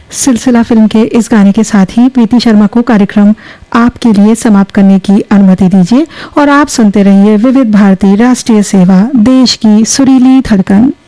सिलसिला फिल्म के इस गाने के साथ ही प्रीति शर्मा को कार्यक्रम आपके लिए समाप्त करने की अनुमति दीजिए और आप सुनते रहिए विविध भारती राष्ट्रीय सेवा, देश की सुरीली धड़कन।